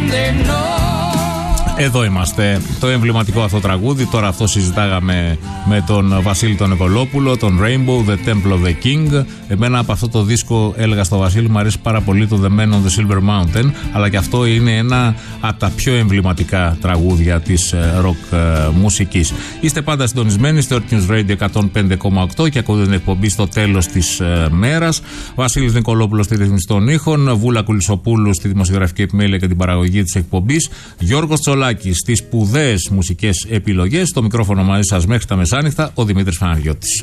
Εδώ είμαστε. Το εμβληματικό αυτό τραγούδι. Τώρα αυτό συζητάγαμε με τον Βασίλη τον Νικολόπουλο, τον Rainbow, The Temple of the King. Εμένα από αυτό το δίσκο έλεγα στο Βασίλη, μου αρέσει πάρα πολύ το The Man on the Silver Mountain. Αλλά και αυτό είναι ένα από τα πιο εμβληματικά τραγούδια της rock μουσικής. Είστε πάντα συντονισμένοι στο Earth News Radio 105,8 και ακούτε την εκπομπή στο τέλος της μέρας. Βασίλης Νικολόπουλος στη ρύθμιση των ήχων, Βούλα Κουλισσοπούλου στη δημοσιογραφική επιμέλεια και την παραγωγή της εκπομπής, Γιώργος Τσολάκης στις σπουδαίες μουσικές επιλογές. Στο μικρόφωνο μαζί σας μέχρι τα μεσάνυχτα, ο Δημήτρης Παναγιώτης.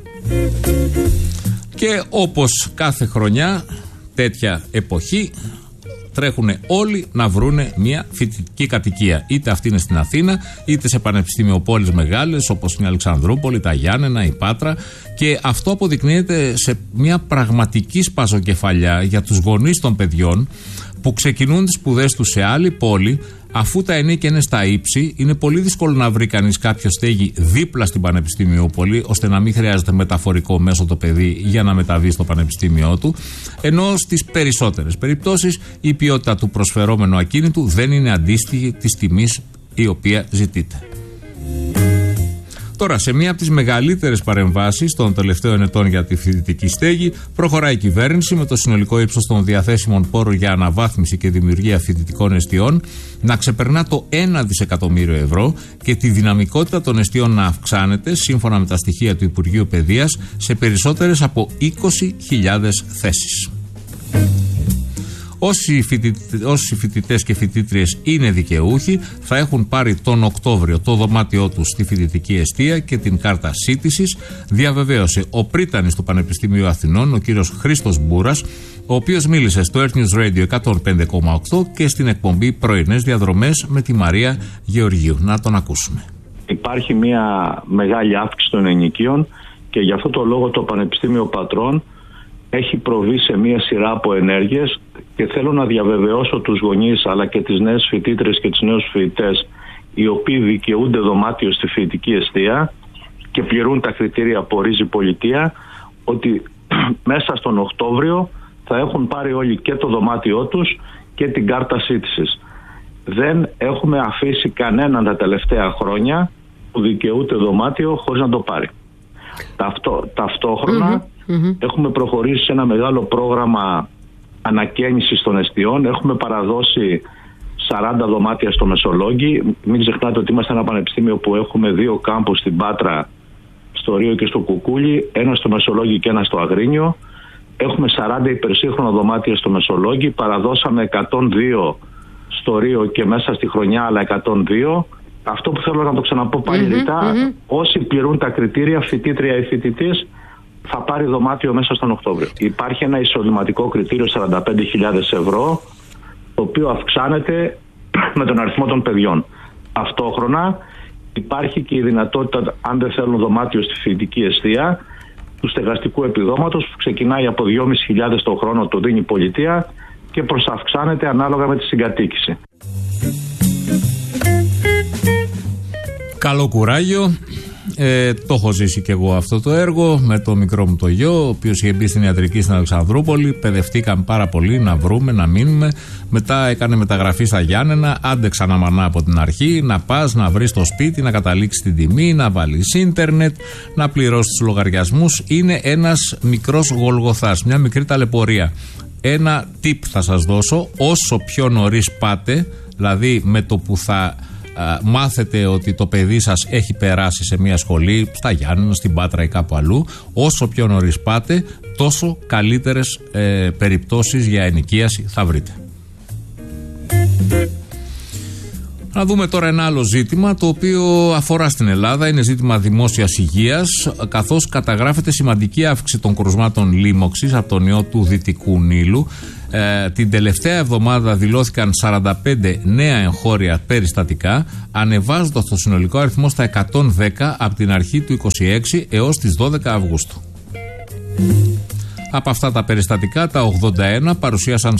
Και όπως κάθε χρονιά, τέτοια εποχή, τρέχουν όλοι να βρούνε μια φοιτητική κατοικία. Είτε αυτή είναι στην Αθήνα, είτε σε πανεπιστημιοπόλεις μεγάλες όπως είναι η Αλεξανδρούπολη, τα Γιάννενα, η Πάτρα. Και αυτό αποδεικνύεται σε μια πραγματική σπαζοκεφαλιά για τους γονείς των παιδιών που ξεκινούν τις σπουδές τους σε άλλη πόλη. Αφού τα ενίκια είναι στα ύψη, είναι πολύ δύσκολο να βρει κανείς κάποιο στέγη δίπλα στην πανεπιστημιοπολή, ώστε να μην χρειάζεται μεταφορικό μέσο το παιδί για να μεταβεί στο πανεπιστήμιό του. Ενώ στις περισσότερες περιπτώσεις η ποιότητα του προσφερόμενου ακίνητου δεν είναι αντίστοιχη της τιμής η οποία ζητείται. Τώρα, σε μία από τις μεγαλύτερες παρεμβάσεις των τελευταίων ετών για τη φοιτητική στέγη, προχωράει η κυβέρνηση με το συνολικό ύψος των διαθέσιμων πόρων για αναβάθμιση και δημιουργία φοιτητικών εστιών να ξεπερνά το 1 δισεκατομμύριο ευρώ και τη δυναμικότητα των εστιών να αυξάνεται, σύμφωνα με τα στοιχεία του Υπουργείου Παιδείας, σε περισσότερες από 20.000 θέσεις. Όσοι φοιτητές και φοιτήτριες είναι δικαιούχοι θα έχουν πάρει τον Οκτώβριο το δωμάτιό τους στη φοιτητική εστία και την κάρτα σύντησης, διαβεβαίωσε ο πρίτανης του Πανεπιστημίου Αθηνών, ο κύριος Χρήστος Μπούρας, ο οποίος μίλησε στο Earth News Radio 105,8 και στην εκπομπή Πρωινές Διαδρομές με τη Μαρία Γεωργίου. Να τον ακούσουμε. Υπάρχει μια μεγάλη αύξηση των ενοικίων και γι' αυτό το λόγο το Πανεπιστήμιο Πατρών έχει προβεί σε μια σειρά από ενέργειες και θέλω να διαβεβαιώσω τους γονείς αλλά και τις νέες φοιτήτρες και τους νέους φοιτητές οι οποίοι δικαιούνται δωμάτιο στη φοιτητική εστία και πληρούν τα κριτήρια που ορίζει η πολιτεία, ότι μέσα στον Οκτώβριο θα έχουν πάρει όλοι και το δωμάτιό τους και την κάρτα σύντησης. Δεν έχουμε αφήσει κανέναν τα τελευταία χρόνια που δικαιούται δωμάτιο χωρίς να το πάρει. Ταυτόχρονα έχουμε προχωρήσει σε ένα μεγάλο πρόγραμμα ανακαίνησης των εστιών. Έχουμε παραδώσει 40 δωμάτια στο Μεσολόγγι. Μην ξεχνάτε ότι είμαστε ένα πανεπιστήμιο που έχουμε 2 κάμπους στην Πάτρα, στο Ρίο και στο Κουκούλι, ένα στο Μεσολόγγι και ένα στο Αγρίνιο. Έχουμε 40 υπερσύγχρονα δωμάτια στο Μεσολόγγι. Παραδώσαμε 102 στο Ρίο και μέσα στη χρονιά άλλα 102. Αυτό που θέλω να το ξαναπώ πάλι ρητά, όσοι πληρούν τα κριτήρια, φοιτήτρια ή φοιτητής, θα πάρει δωμάτιο μέσα στον Οκτώβριο. Υπάρχει ένα εισοδηματικό κριτήριο 45.000 ευρώ, το οποίο αυξάνεται με τον αριθμό των παιδιών. Ταυτόχρονα υπάρχει και η δυνατότητα, αν δεν θέλουν δωμάτιο στη φοιτητική εστία, του στεγαστικού επιδόματος που ξεκινάει από 2.500 το χρόνο, το δίνει η πολιτεία και προσαυξάνεται ανάλογα με τη συγκατοίκηση. Καλό κουράγιο. Το έχω ζήσει και εγώ αυτό το έργο με το μικρό μου το γιο, ο οποίος είχε μπει στην ιατρική στην Αλεξανδρούπολη. Παιδευτήκαμε πάρα πολύ να βρούμε, να μείνουμε. Μετά έκανε μεταγραφή στα Γιάννενα. Άντεξα να μανά από την αρχή. Να πας, να βρεις το σπίτι, να καταλήξεις την τιμή, να βάλεις ίντερνετ, να πληρώσεις τους λογαριασμούς. Είναι ένας μικρός Γολγοθάς, μια μικρή ταλαιπωρία. Ένα tip θα σας δώσω: όσο πιο νωρίς πάτε, δηλαδή με το που θα μάθετε ότι το παιδί σας έχει περάσει σε μια σχολή, στα Γιάννενα, στην Πάτρα ή κάπου αλλού, όσο πιο νωρίς πάτε, τόσο καλύτερες περιπτώσεις για ενοικίαση θα βρείτε. Να δούμε τώρα ένα άλλο ζήτημα, το οποίο αφορά στην Ελλάδα. Είναι ζήτημα δημόσιας υγείας, καθώς καταγράφεται σημαντική αύξηση των κρουσμάτων λίμωξης από τον ιό του Δυτικού Νείλου. Την τελευταία εβδομάδα δηλώθηκαν 45 νέα εγχώρια περιστατικά, ανεβάζοντας το συνολικό αριθμό στα 110 από την αρχή του 26 έως τις 12 Αυγούστου. Από αυτά τα περιστατικά, τα 81 παρουσίασαν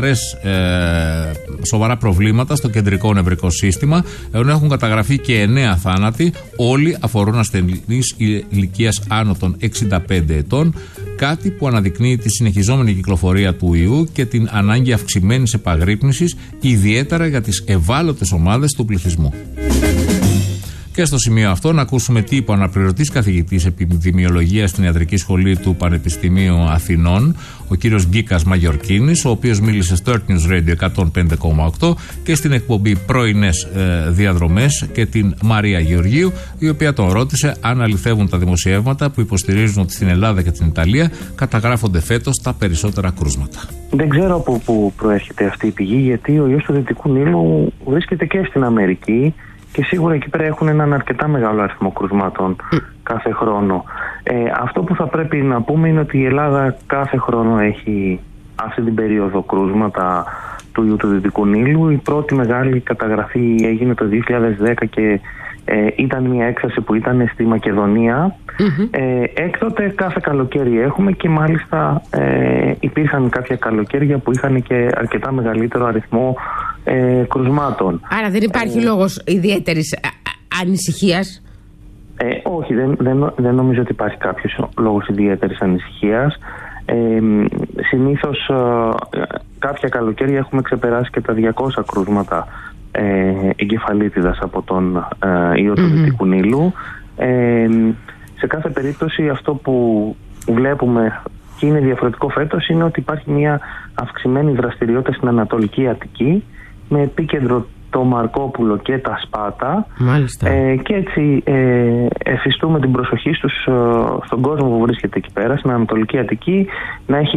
σοβαρά προβλήματα στο κεντρικό νευρικό σύστημα, ενώ έχουν καταγραφεί και 9 θάνατοι. Όλοι αφορούν ασθενείς ηλικίας άνω των 65 ετών. κάτι που αναδεικνύει τη συνεχιζόμενη κυκλοφορία του ιού και την ανάγκη αυξημένης επαγρύπνησης, ιδιαίτερα για τις ευάλωτες ομάδες του πληθυσμού. Και στο σημείο αυτό να ακούσουμε τι είπε ο αναπληρωτής καθηγητής επιδημιολογίας στην Ιατρική Σχολή του Πανεπιστημίου Αθηνών, ο κύριος Γκίκας Μαγιορκίνης, ο οποίος μίλησε στο Earth News Radio 105,8 και στην εκπομπή Πρωινές Διαδρομές, και την Μαρία Γεωργίου, η οποία τον ρώτησε αν αληθεύουν τα δημοσιεύματα που υποστηρίζουν ότι στην Ελλάδα και την Ιταλία καταγράφονται φέτος τα περισσότερα κρούσματα. Δεν ξέρω από πού προέρχεται αυτή η πηγή, γιατί ο ιός του Δυτικού Νείλου βρίσκεται και στην Αμερική. Και σίγουρα εκεί πέρα έχουν έναν αρκετά μεγάλο αριθμό κρουσμάτων κάθε χρόνο. Αυτό που θα πρέπει να πούμε είναι ότι η Ελλάδα κάθε χρόνο έχει αυτή την περίοδο κρούσματα του ιού του Δυτικού Νείλου. Η πρώτη μεγάλη καταγραφή έγινε το 2010 και ήταν μια έκθεση που ήταν στη Μακεδονία. Έκτοτε κάθε καλοκαίρι έχουμε, και μάλιστα υπήρχαν κάποια καλοκαίρια που είχαν και αρκετά μεγαλύτερο αριθμό κρουσμάτων. Άρα δεν υπάρχει λόγος ιδιαίτερης ανησυχίας? Όχι, δεν νομίζω ότι υπάρχει κάποιος λόγος ιδιαίτερης ανησυχίας. Συνήθως κάποια καλοκαίρια έχουμε ξεπεράσει και τα 200 κρούσματα εγκεφαλίτιδας από τον ιό του Δυτικού Νείλου. Σε κάθε περίπτωση αυτό που βλέπουμε και είναι διαφορετικό φέτος είναι ότι υπάρχει μια αυξημένη δραστηριότητα στην Ανατολική Αττική, με επίκεντρο το Μαρκόπουλο και τα Σπάτα. Μάλιστα. Και έτσι εφιστούμε την προσοχή στον κόσμο που βρίσκεται εκεί πέρα, στην Ανατολική Αττική,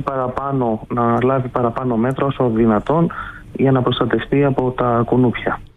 να λάβει παραπάνω μέτρα όσο δυνατόν για να προστατευτεί από τα κουνούπια.